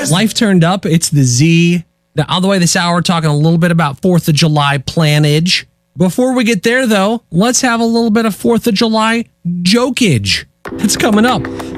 Life Turned Up. It's the Z. Now, on the way this hour, talking a little bit about 4th of July planage. Before we get there, though, let's have a little bit of 4th of July jokage. It's coming up